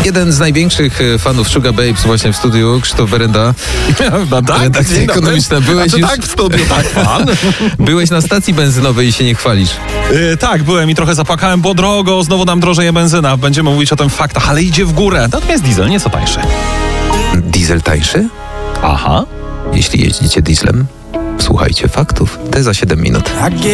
Jeden z największych fanów Sugar Babes właśnie w studiu, Krzysztof Berenda. No tak, Redakcja ekonomiczna. Byłeś już... tak w studiu, tak pan? Byłeś na stacji benzynowej i się nie chwalisz. Tak, byłem i trochę zapłakałem, bo drogo, znowu nam drożeje benzyna. Będziemy mówić o tym w faktach, ale idzie w górę. Natomiast diesel nieco tańszy. Diesel tańszy? Aha. Jeśli jeździcie dieslem, słuchajcie faktów. Te za 7 minut.